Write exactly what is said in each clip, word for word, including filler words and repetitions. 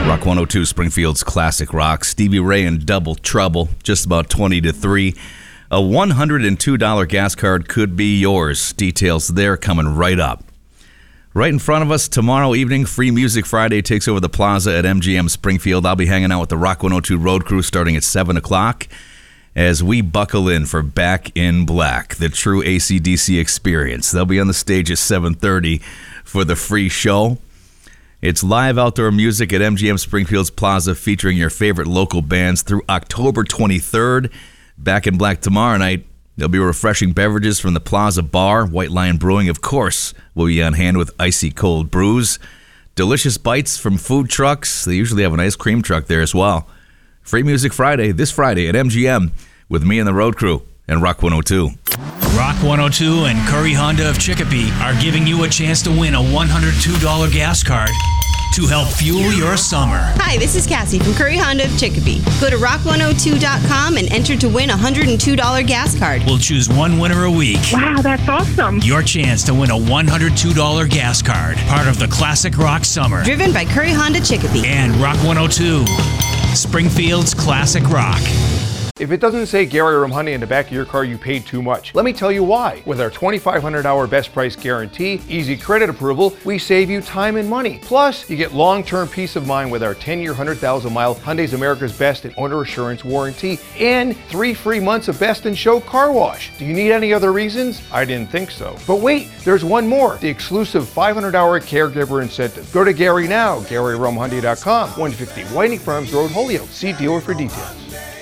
Rock one oh two, Springfield's classic rock. Stevie Ray and Double Trouble, just about twenty to three. A one hundred two dollars gas card could be yours. Details there coming right up. Right in front of us, tomorrow evening, Free Music Friday takes over the plaza at M G M Springfield. I'll be hanging out with the Rock one oh two Road Crew starting at seven o'clock as we buckle in for Back in Black, the true A C D C experience. They'll be on the stage at seven thirty for the free show. It's live outdoor music at M G M Springfield's Plaza featuring your favorite local bands through October twenty-third. Back in Black tomorrow night. There'll be refreshing beverages from the Plaza Bar. White Lion Brewing, of course, will be on hand with icy cold brews. Delicious bites from food trucks. They usually have an ice cream truck there as well. Free Music Friday, this Friday at M G M with me and the Road Crew and Rock one oh two. Rock one oh two and Curry Honda of Chicopee are giving you a chance to win a one hundred two dollars gas card to help fuel your summer. Hi, this is Cassie from Curry Honda of Chicopee. Go to rock one oh two dot com and enter to win a one hundred two dollars gas card. We'll choose one winner a week. Wow, that's awesome. Your chance to win a one hundred two dollars gas card, part of the Classic Rock Summer. Driven by Curry Honda Chicopee. And Rock one oh two, Springfield's Classic Rock. If it doesn't say Gary Rum Hyundai in the back of your car, you paid too much. Let me tell you why. With our twenty-five hundred hour best price guarantee, easy credit approval, we save you time and money. Plus, you get long-term peace of mind with our ten year, one hundred thousand mile Hyundai's America's Best and Owner Assurance warranty and three free months of Best in Show car wash. Do you need any other reasons? I didn't think so. But wait, there's one more. The exclusive five hundred hour caregiver incentive. Go to Gary now, Gary Rum Hyundai dot com, one fifty Whiting Farms Road, Holyoke. See dealer for details.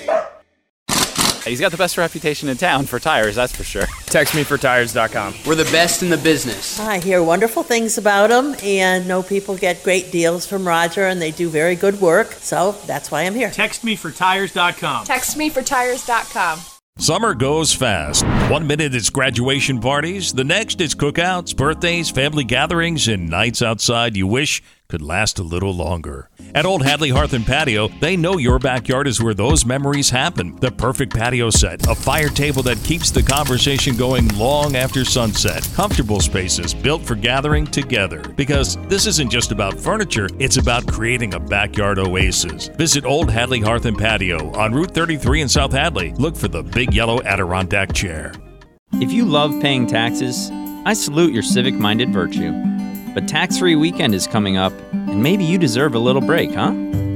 He's got the best reputation in town for tires, that's for sure. text me for tires dot com. We're the best in the business. I hear wonderful things about them and know people get great deals from Roger and they do very good work. So that's why I'm here. text me for tires dot com. text me for tires dot com. Summer goes fast. One minute it's graduation parties. The next it's cookouts, birthdays, family gatherings, and nights outside you wish could last a little longer. At Old Hadley Hearth and Patio, they know your backyard is where those memories happen. The perfect patio set, a fire table that keeps the conversation going long after sunset. Comfortable spaces built for gathering together. Because this isn't just about furniture, it's about creating a backyard oasis. Visit Old Hadley Hearth and Patio on Route thirty-three in South Hadley. Look for the big yellow Adirondack chair. If you love paying taxes, I salute your civic-minded virtue. But tax-free weekend is coming up, and maybe you deserve a little break, huh?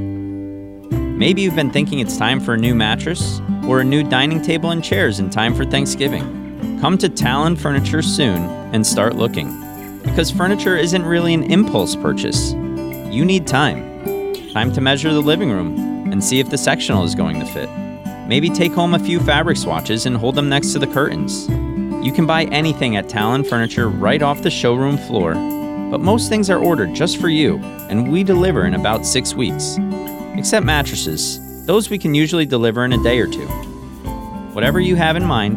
Maybe you've been thinking it's time for a new mattress or a new dining table and chairs in time for Thanksgiving. Come to Talon Furniture soon and start looking. Because furniture isn't really an impulse purchase. You need time. Time to measure the living room and see if the sectional is going to fit. Maybe take home a few fabric swatches and hold them next to the curtains. You can buy anything at Talon Furniture right off the showroom floor. But most things are ordered just for you, and we deliver in about six weeks. Except mattresses. Those we can usually deliver in a day or two. Whatever you have in mind,